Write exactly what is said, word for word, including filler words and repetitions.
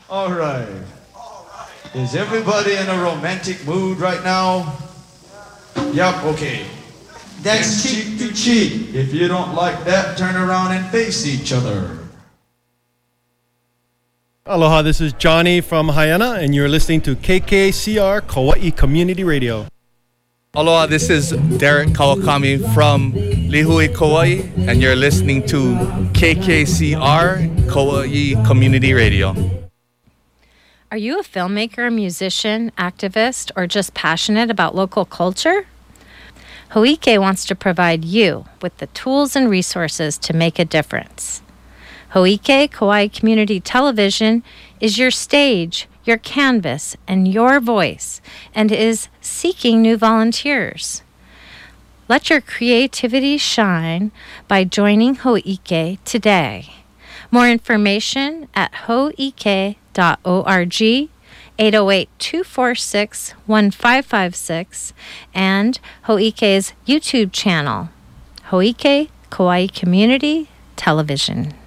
All right. Is everybody in a romantic mood right now? Yep, okay. That's cheek to cheek. If you don't like that, turn around and face each other. Aloha, this is Johnny from Haiana, and you're listening to K K C R Kauai Community Radio. Aloha, this is Derek Kawakami from Lihue, Kauai, and you're listening to K K C R Kauai Community Radio. Are you a filmmaker, musician, activist, or just passionate about local culture? Ho'ike wants to provide you with the tools and resources to make a difference. Ho'ike Kauai Community Television is your stage, your canvas, and your voice, and is seeking new volunteers. Let your creativity shine by joining Ho'ike today. More information at ho'ike dot org, eight oh eight, two four six, one five five six, and Ho'ike's YouTube channel, Ho'ike Kauai Community Television.